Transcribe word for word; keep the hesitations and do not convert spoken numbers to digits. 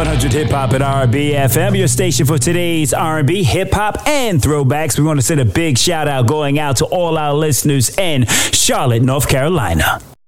one hundred Hip Hop and R and B F M, your station for today's R and B, hip hop, and throwbacks. We want to send a big shout out going out to all our listeners in Charlotte, North Carolina.